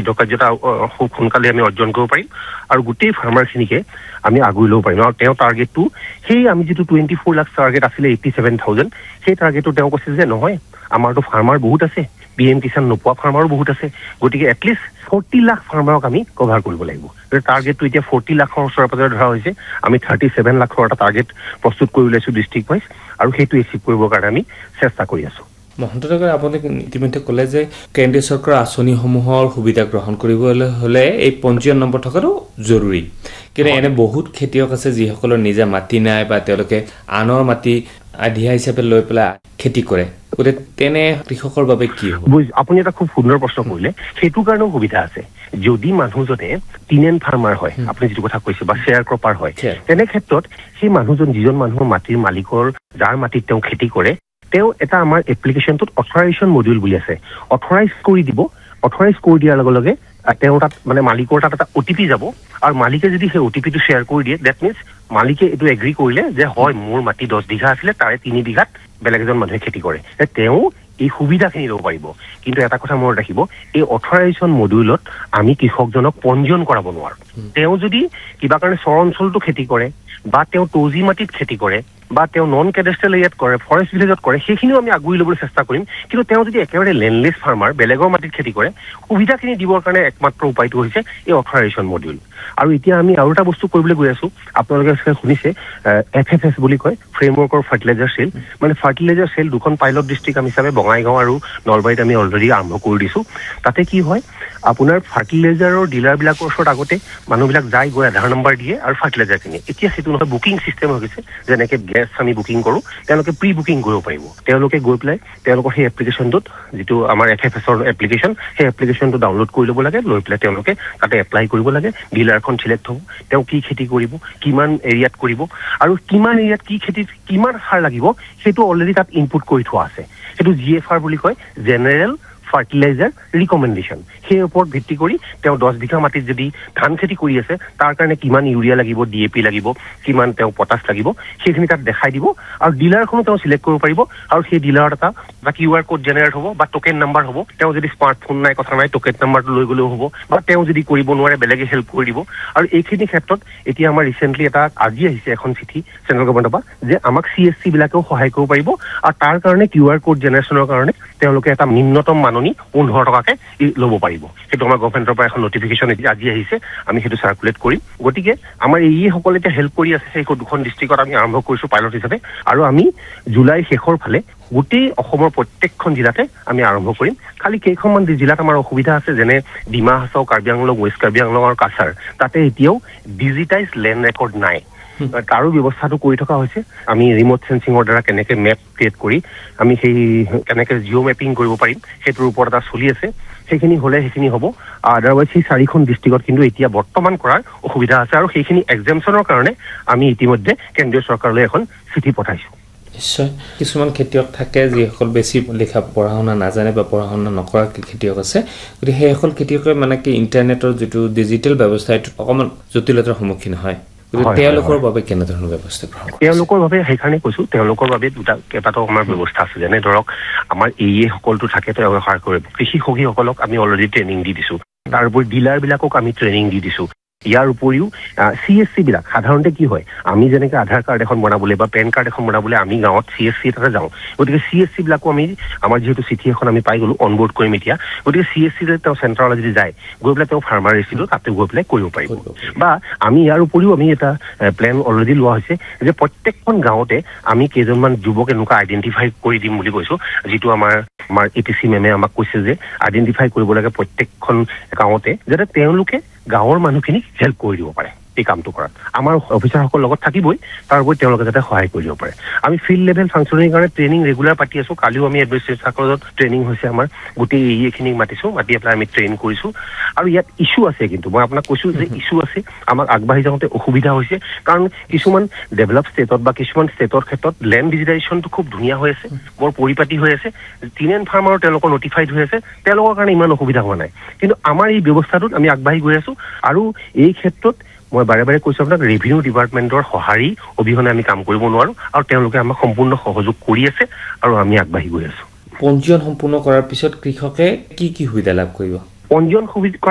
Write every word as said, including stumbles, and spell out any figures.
কৃতকাৰ্যতা খুব সোনকালে আমি অৰ্জন কৰিব পাৰিম আৰু গোটেই ফাৰ্মাৰখিনিকে আমি আগুৱাই ল'ব পাৰিম আৰু তেওঁ টাৰ্গেটটো সেই আমি যিটো টুৱেণ্টি ফ'ৰ লাখ টাৰ্গেট আছিলে এইটি ছেভেন থাউজেণ্ড সেই টাৰ্গেটটো তেওঁ কৈছে যে নহয় আমাৰতো ফাৰ্মাৰ বহুত আছে পি এম কিষাণ নোপোৱা ফাৰ্মাৰো বহুত আছে গতিকে এটলিষ্ট ফৰ্টি লাখ ফাৰ্মাৰক আমি কভাৰ কৰিব লাগিব টাৰ্গেটটো এতিয়া ফৰ্টি লাখৰ ওচৰে পাজৰে ধৰা হৈছে আমি থাৰ্টি ছেভেন লাখৰ এটা টাৰ্গেট প্ৰস্তুত কৰি ওলাইছোঁ ডিষ্ট্ৰিক্ট ৱাইজ আৰু সেইটো এচিভ কৰিবৰ কাৰণে আমি চেষ্টা কৰি আছোঁ মহন্ত ডাঙৰীয়া আপুনি ইতিমধ্যে ক'লে যে কেন্দ্ৰীয় চৰকাৰৰ আঁচনিসমূহৰ সুবিধা গ্ৰহণ কৰিবলৈ হ'লে এই পঞ্জীয়ন নম্বৰ থকাটো জৰুৰী কিন্তু এনে বহুত খেতিয়ক আছে যিসকলৰ নিজা মাটি নাই বা তেওঁলোকে আনৰ মাটি আধিয়া হিচাপে লৈ পেলাই খেতি কৰে গতিকে তেনে কৃষকৰ বাবে কি হ'ব আপুনি এটা খুব সুন্দৰ প্ৰশ্ন কৰিলে সেইটো কাৰণেও সুবিধা আছে যদি মানুহজনে টিনেণ্ট ফাৰ্মাৰ হয় আপুনি যিটো কথা কৈছে বা শ্বেয়াৰ ক্ৰপাৰ হয় তেনে ক্ষেত্ৰত সেই মানুহজন যিজন মানুহৰ মাটিৰ মালিকৰ যাৰ মাটিত তেওঁ খেতি কৰে তেওঁ এটা আমাৰ এপ্লিকেশ্যনটোত অথৰাইজেশ্যন মডিউল বুলি আছে অথৰাইজ কৰি দিব অথৰাইজ কৰি দিয়াৰ লগে লগে তেওঁ তাত মানে মালিকৰ তাত এটা অ' টি পি যাব আৰু মালিকে যদি সেই অ' টি পিটো শ্বেয়াৰ কৰি দিয়ে ডেট মিনছ মালিকে এইটো এগ্ৰী কৰিলে যে হয় মোৰ মাটি দহ বিঘা আছিলে তাৰে তিনি বিঘাত বেলেগ এজন মানুহে খেতি কৰে তেওঁ এই সুবিধাখিনি ল'ব পাৰিব কিন্তু এটা কথা মনত ৰাখিব এই অথৰাইজেশ্যন মডিউলত আমি কৃষকজনক পঞ্জীয়ন কৰাব নোৱাৰোঁ তেওঁ যদি কিবা কাৰণে চৰ অঞ্চলটো খেতি কৰে বা তেওঁ তৌজি মাটিত খেতি কৰে বা তেওঁ নন কেডেষ্ট্ৰিয়েল এৰিয়াত কৰে ফৰেষ্ট ভিলেজত কৰে সেইখিনিও আমি আগুৱাই ল'বলৈ চেষ্টা কৰিম কিন্তু তেওঁ যদি একেবাৰে লেণ্ডলেছ ফাৰ্মাৰ বেলেগৰ মাটিত খেতি কৰে সুবিধাখিনি দিবৰ কাৰণে একমাত্ৰ উপায়টো হৈছে এই অথৰাইজেশ্যন মডিউল আৰু এতিয়া আমি আৰু এটা বস্তু কৰিবলৈ গৈ আছোঁ আপোনালোকে শুনিছে এফ এফ এছ বুলি কয় ফ্ৰেমৱৰ্কৰ ফাৰ্টিলাইজাৰ চেল মানে ফাৰ্টিলাইজাৰ চেল দুখন পাইলট ডিষ্ট্ৰিক্ট আমি হিচাপে বঙাইগাঁও আৰু নলবাৰীত আমি অলৰেডি আৰম্ভ কৰি দিছোঁ তাতে কি হয় আপোনাৰ ফাৰ্টিলাইজাৰৰ ডিলাৰবিলাকৰ ওচৰত আগতে মানুহবিলাক যায় গৈ আধাৰ নম্বৰ দিয়ে আৰু ফাৰ্টিলাইজাৰ কিনে এতিয়া সেইটো নহয় বুকিং চিষ্টেম হৈ গৈছে যেনেকৈ গেছ আমি বুকিং কৰোঁ তেওঁলোকে প্ৰি বুকিং কৰিব পাৰিব তেওঁলোকে গৈ পেলাই তেওঁলোকৰ সেই এপ্লিকেশ্যনটোত যিটো আমাৰ এফ এফ এছৰ এপ্লিকেশ্যন সেই এপ্লিকেশ্যনটো ডাউনলোড কৰি ল'ব লাগে লৈ পেলাই তেওঁলোকে তাতে এপ্লাই কৰিব লাগে ডিলাৰখন চিলেক্ট হ'ব তেওঁ কি খেতি কৰিব কিমান এৰিয়াত কৰিব আৰু কিমান এৰিয়াত কি খেতিত কিমান সাৰ লাগিব সেইটো অলৰেডি তাত ইনপুট কৰি থোৱা আছে সেইটো জি এফ আৰ বুলি কয় জেনেৰেল ফাৰ্টিলাইজাৰ ৰিকমেণ্ডেশ্যন সেই ওপৰত ভিত্তি কৰি তেওঁ দহ বিঘা মাটিত যদি ধান খেতি কৰি আছে তাৰ কাৰণে কিমান ইউৰিয়া লাগিব ডি এ পি লাগিব কিমান তেওঁ পটাছ লাগিব সেইখিনি তাত দেখাই দিব আৰু ডিলাৰখনো তেওঁ চিলেক্ট কৰিব পাৰিব আৰু সেই ডিলাৰত এটা বা কিউ আৰ কোড জেনেৰেট হ'ব বা টোকেন নাম্বাৰ হ'ব তেওঁ যদি স্মাৰ্টফোন নাই কথা নাই টোকেন নাম্বাৰটো লৈ গ'লেও হ'ব বা তেওঁ যদি কৰিব নোৱাৰে বেলেগে হেল্প কৰি দিব আৰু এইখিনি ক্ষেত্ৰত এতিয়া আমাৰ ৰিচেণ্টলি এটা আজি আহিছে এখন চিঠি চেণ্ট্ৰেল গভৰ্ণমেণ্টৰ পৰা যে আমাক চি এছ চি বিলাকেও সহায় কৰিব পাৰিব আৰু তাৰ কাৰণে কিউ আৰ কোড জেনেৰেশ্যনৰ কাৰণে তেওঁলোকে এটা নিম্নতম মাননি পোন্ধৰ টকাকে ল'ব পাৰিব সেইটো আমাৰ গভৰ্ণমেণ্টৰ পৰা এখন নটিফিকেশ্যন এতিয়া আজি আহিছে আমি সেইটো চাৰ্কুলেট কৰিম গতিকে আমাৰ এইসকলে এতিয়া হেল্প কৰি আছে সেই দুখন ডিষ্ট্ৰিক্টত আমি আৰম্ভ কৰিছোঁ পাইলট হিচাপে আৰু আমি জুলাই শেষৰ ফালে গোটেই অসমৰ প্ৰত্যেকখন জিলাতে আমি আৰম্ভ কৰিম খালি কেইখনমান জিলাত আমাৰ অসুবিধা আছে যেনে ডিমা হাছাও কাৰ্বি আংলং ৱেষ্ট কাৰ্বি আংলং আৰু কাছাৰ তাতে এতিয়াও ডিজিটাইজ লেণ্ড ৰেকৰ্ড নাই তাৰো ব্যৱস্থাটো কৰি থকা হৈছে আমি ৰিমট চেন্সিঙৰ দ্বাৰা কেনেকৈ মেপ ক্ৰিয়েট কৰি আমি সেই কেনেকৈ জিঅ' মেপিং কৰিব পাৰিম সেইটোৰ ওপৰত এটা চলি আছে সেইখিনি হ'লে সেইখিনি হ'ব আদাৰৱাইজ সেই চাৰিখন ডিষ্ট্ৰিক্টত কিন্তু এতিয়া বৰ্তমান কৰাৰ অসুবিধা আছে আৰু সেইখিনি এক্সামশ্যনৰ কাৰণে আমি ইতিমধ্যে কেন্দ্ৰীয় চৰকাৰলৈ এখন চিঠি পঠাইছোঁ নিশ্চয় কিছুমান খেতিয়ক থাকে যিসকল বেছি লিখা পঢ়া শুনা নাজানে বা পঢ়া শুনা নকৰা খেতিয়ক আছে গতিকে সেইসকল খেতিয়কে মানে কি ইণ্টাৰনেটৰ যিটো ডিজিটেল ব্যৱস্থা এইটো অকণমান জটিলতাৰ সন্মুখীন হয় তেওঁলোকৰ বাবে কেনেধৰণৰ ব্যৱস্থা গ্ৰহণ কৰে তেওঁলোকৰ বাবে সেইকাৰণে কৈছোঁ তেওঁলোকৰ বাবে দুটা কেইবাটাও আমাৰ ব্যৱস্থা আছে যেনে ধৰক আমাৰ এই সকলটো থাকে তেওঁ ব্যৱহাৰ কৰিব কৃষি সখীসকলক আমি অলৰেডি ট্ৰেইনিং দি দিছোঁ তাৰ উপৰি ডিলাৰবিলাকক আমি ট্ৰেইনিং দি দিছোঁ ইয়াৰ উপৰিও চি এছ চি বিলাক সাধাৰণতে কি হয় আমি যেনেকৈ আধাৰ কাৰ্ড এখন বনাবলৈ বা পেন কাৰ্ড এখন বনাবলৈ আমি গাঁৱত চি এছ চি এটাতে যাওঁ গতিকে চি এছ চি বিলাকো আমি আমাৰ যিহেতু চিঠি এখন আমি পাই গ'লোঁ অনবোৰ্ড কৰিম এতিয়া গতিকে চি এছ চি তেওঁ চেণ্টাৰলৈ যদি যায় গৈ পেলাই তেওঁ ফাৰ্মাৰ ৰেজিষ্ট্ৰিটো তাতে গৈ পেলাই কৰিব পাৰিব বা আমি ইয়াৰ উপৰিও আমি এটা প্লেন অলৰেডি লোৱা হৈছে যে প্ৰত্যেকখন গাঁৱতে আমি কেইজনমান যুৱক এনেকুৱা আইডেণ্টিফাই কৰি দিম বুলি কৈছোঁ যিটো আমাৰ আমাৰ এ টি চি মেমে আমাক কৈছে যে আইডেণ্টিফাই কৰিব লাগে প্ৰত্যেকখন গাঁৱতে যাতে তেওঁলোকে গাঁৱৰ মানুহখিনিক হেল্প কৰি দিব পাৰে এই কামটো কৰাত আমাৰ অফিচাৰসকলৰ লগত থাকিবই তাৰ উপৰি তেওঁলোকে যাতে সহায় কৰি দিব পাৰে আমি ফিল্ড লেভেল ফাংচনিং কাৰণে ট্ৰেইনিং ৰেগুলাৰ পাতি আছোঁ কালিও আমি এডমিনিষ্ট্ৰেশ্যনত ট্ৰেইনিং হৈছে আমাৰ গোটেই এইখিনিক মাতিছোঁ মাতি পেলাই আমি ট্ৰেইন কৰিছোঁ আৰু ইয়াত ইছ্যু আছে কিন্তু মই আপোনাক কৈছোঁ যে ইছ্যু আছে আমাক আগবাঢ়ি যাওঁতে অসুবিধা হৈছে কাৰণ কিছুমান ডেভেলপ ষ্টেটত বা কিছুমান ষ্টেটৰ ক্ষেত্ৰত লেণ্ড ডিজিটাইজেশ্যনটো খুব ধুনীয়া হৈ আছে বৰ পৰিপাটি হৈ আছে টিনেণ্ট ফাৰ্মাৰো তেওঁলোকৰ নটিফাইড হৈ আছে তেওঁলোকৰ কাৰণে ইমান অসুবিধা হোৱা নাই কিন্তু আমাৰ এই ব্যৱস্থাটোত আমি আগবাঢ়ি গৈ আছোঁ আৰু এই ক্ষেত্ৰত মই বাৰে বাৰে কৈছোঁ আপোনাক ৰেভিনিউ ডিপাৰ্টমেণ্টৰ সঁহাৰি অবিহনে আমি কাম কৰিব নোৱাৰোঁ আৰু তেওঁলোকে আমাক সম্পূৰ্ণ সহযোগ কৰি আছে আৰু আমি আগবাঢ়ি গৈ আছোঁ পঞ্জীয়ন সম্পূৰ্ণ কৰাৰ পিছত কৃষকে কি কি সুবিধা লাভ কৰিব পঞ্জীয়ন সুবিধা